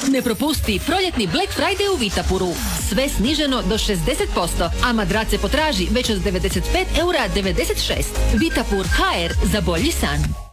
Ne propusti proljetni Black Friday u Vitapuru. Sve sniženo do 60%, a madrace potraži već od 95,96 €. Vitapur HR za bolji san.